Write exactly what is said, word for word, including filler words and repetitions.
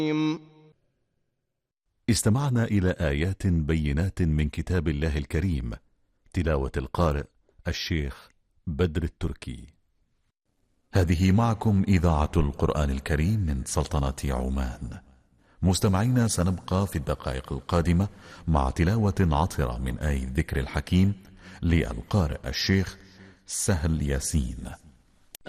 استمعنا إلى آيات بينات من كتاب الله الكريم، تلاوة القارئ الشيخ بدر التركي. هذه معكم إذاعة القرآن الكريم من سلطنة عمان. مستمعينا، سنبقى في الدقائق القادمة مع تلاوة عطرة من آي الذكر الحكيم للقارئ الشيخ سهل ياسين.